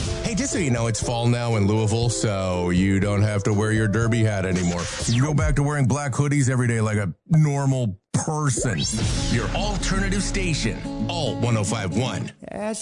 Hey, just so you know, it's fall now in Louisville, so you don't have to wear your derby hat anymore. You go back to wearing black hoodies every day like a normal person. Your alternative station, Alt 105.1.